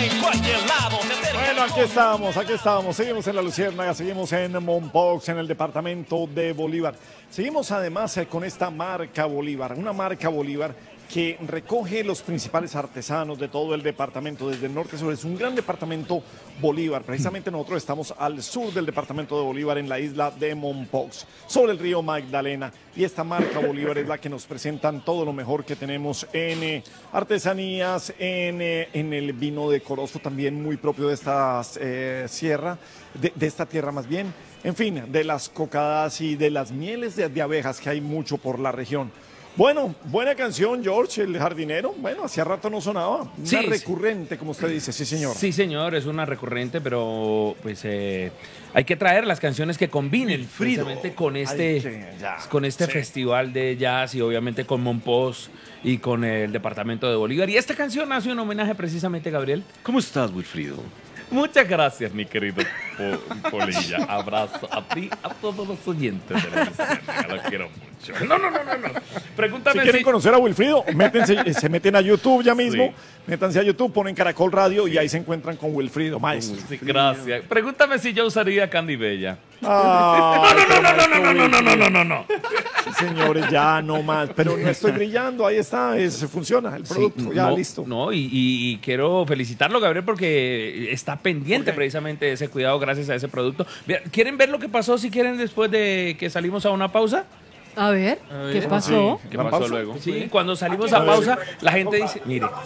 en cualquier lado. Bueno, aquí estamos. Seguimos en La Luciérnaga, seguimos en Mompox, en el departamento de Bolívar. Seguimos además con esta marca Bolívar, una marca Bolívar que recoge los principales artesanos de todo el departamento, desde el norte a sur. Es un gran departamento Bolívar. Precisamente nosotros estamos al sur del departamento de Bolívar, en la isla de Mompox, sobre el río Magdalena. Y esta marca Bolívar es la que nos presentan todo lo mejor que tenemos en artesanías, en el vino decoroso, también muy propio de esta sierra, de esta tierra más bien. En fin, de las cocadas y de las mieles de abejas, que hay mucho por la región. Bueno, buena canción, George, el jardinero. Bueno, hacía rato no sonaba. Una recurrente, como usted dice, sí, señor. Sí, señor, es una recurrente, pero pues hay que traer las canciones que combinen precisamente con este festival de jazz y obviamente con Mompox y con el departamento de Bolívar. Y esta canción hace un homenaje precisamente, Gabriel. ¿Cómo estás, Wilfrido? Muchas gracias, mi querido Polilla. Abrazo a ti, a todos los oyentes de La Luciérnaga. Lo quiero mucho. No. Pregúntame si quieren conocer a Wilfrido, se meten a YouTube ya mismo. Sí. Métanse a YouTube, ponen Caracol Radio y ahí se encuentran con Wilfrido, maestro. Sí, gracias. Pregúntame si yo usaría Candy Bella. No. Sí, señores, ya no más. Pero no estoy brillando, ahí está, funciona el producto, sí, ya listo. No, y quiero felicitarlo, Gabriel, porque está pendiente precisamente de ese cuidado gracias a ese producto. ¿Quieren ver lo que pasó si quieren después de que salimos a una pausa? A ver, ¿qué pasó? Sí, ¿qué pasó luego? Sí, cuando salimos a pausa, la gente dice, mire. Ahí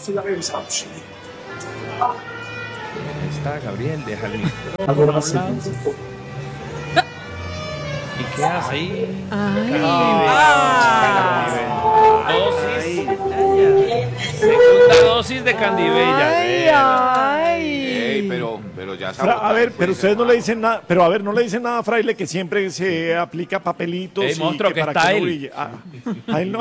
está, Gabriel, déjale. ¿Y qué hace ahí? Segunda dosis de Candy Bella. Pero ya a ver, pero ustedes no le dicen nada, pero a ver, no le dicen nada a Fraile, que siempre se aplica papelitos monstruo, que para está que no brille. A él no.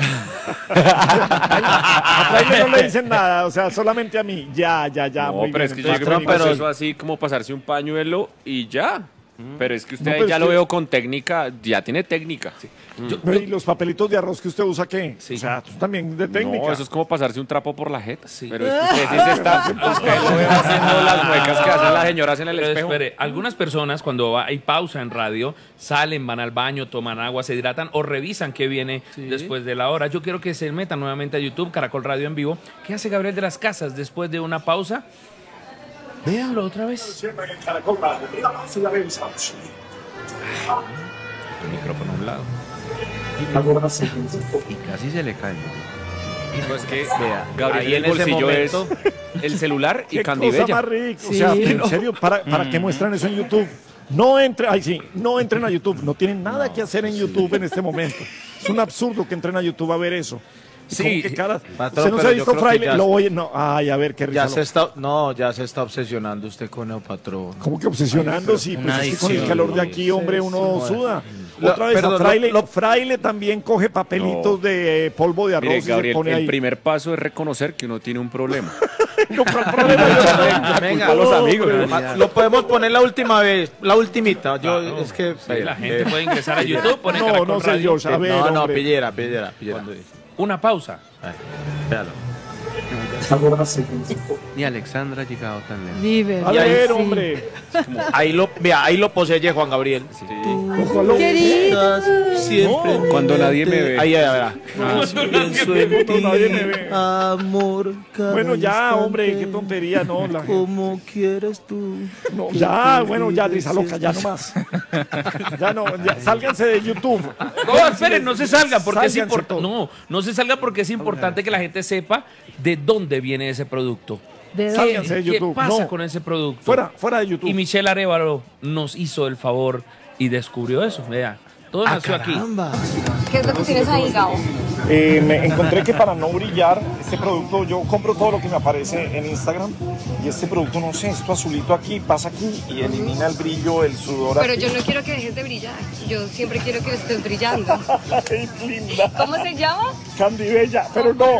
A Fraile no le dicen nada, o sea, solamente a mí. Ya. No, muy pero bien. Es que yo creo que eso así como pasarse un pañuelo y ya. Pero es que usted ya lo veo con técnica, ya tiene técnica. Sí. ¿Y los papelitos de arroz que usted usa qué? Sí. O sea, eso también de técnica. No, eso es como pasarse un trapo por la jeta. Sí. Pero es que usted sí se está usted lo ve haciendo las muecas que hacen las señoras en el espejo. Espere, algunas personas cuando hay pausa en radio, salen, van al baño, toman agua, se hidratan o revisan qué viene después de la hora. Yo quiero que se metan nuevamente a YouTube, Caracol Radio en vivo. ¿Qué hace Gabriel de las Casas después de una pausa? Véanlo otra vez. El micrófono a un lado. Y casi se le cae. No, es que Gabriel en el bolsillo es el celular y Candy Bella. Qué cosa más rica. O sea, en serio, ¿para qué muestran eso en YouTube? No entren a YouTube. No tienen nada que hacer en YouTube en este momento. Es un absurdo que entren a YouTube a ver eso. Sí, patrón, ¿usted no se ha visto Fraile? A ver qué risa. Ya se está obsesionando usted con el patrón. ¿Cómo que obsesionando? Sí, pues es que con el calor de aquí, hombre, uno suda. Otra vez, Fraile también coge papelitos de polvo de arroz. Mire, Gabriel, y se pone ahí. El primer paso es reconocer que uno tiene un problema. Venga, a los amigos. Lo podemos poner la última vez, la ultimita. Es que la gente puede ingresar a YouTube, poner no sé, George, a ver, no, pillera. Una pausa. Véalo. Ni Alexandra ha llegado tan lejos. A ver, hombre. Ahí lo posee Juan Gabriel. Sí. Querido. Siempre. Cuando nadie me ve. Ahí. Pienso en ti, nadie me ve. amor. Bueno, ya, hombre, qué tontería, ¿no? Como quieres tú. No, ya, bueno, ya, risa loca, ya no más. Ya, sálganse de YouTube. No, esperen, no se salgan porque es importante. No se salgan porque es importante que la gente sepa de dónde viene ese producto. Sálganse de YouTube. ¿Qué pasa con ese producto? Fuera de YouTube. Y Michelle Arévalo nos hizo el favor y descubrió eso. Vea, todo nació aquí. ¿Qué es lo que tienes ahí, Gabo? Me encontré que para no brillar, este producto, yo compro todo lo que me aparece en Instagram y este producto, no sé, esto azulito aquí, pasa aquí y elimina el brillo, el sudor. Pero yo no quiero que dejes de brillar, yo siempre quiero que estés brillando. ¡Ay, linda! ¿Cómo se llama? Candy Bella, pero no.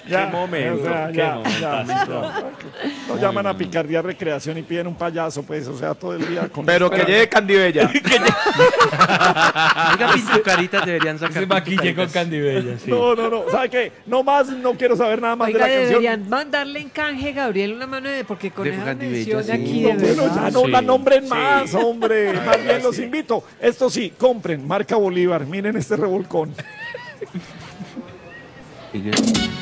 Ya, Qué momento, o sea, qué ya, momento. ya. Nos llaman a picardía recreación y piden un payaso, pues, o sea, todo el día con... Pero que llegue Candibella. Oiga, pintucaritas deberían sacar. Se maquille con Candibella, sí. No, ¿sabe qué? No más, no quiero saber nada más Oiga, de la canción. deberían mandarle en canje, Gabriel, una mano de... Porque con De esa Candibella, mención sí. aquí, No, de bueno, verdad. ya no la Sí, nombren sí. más, hombre. Más bien los invito. Esto sí, compren, marca Bolívar. Miren este revolcón. Sigue.